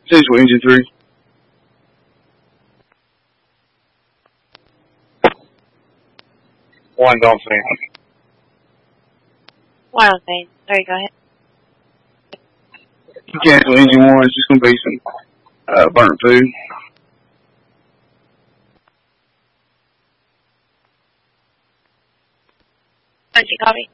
Central engine 3. One on fan. One on fan. Sorry, go ahead. Cancel engine 1. It's just going to be some burnt food. Punchy, copy.